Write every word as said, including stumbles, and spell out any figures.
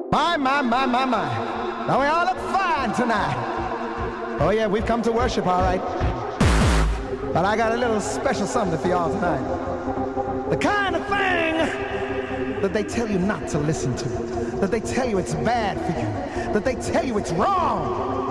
My, my, my, my, my. Now we all look fine tonight. Oh yeah, we've come to worship, all right. But I got a little special something for y'all tonight. The kind of thing that they tell you not to listen to. That they tell you it's bad for you. That they tell you it's wrong.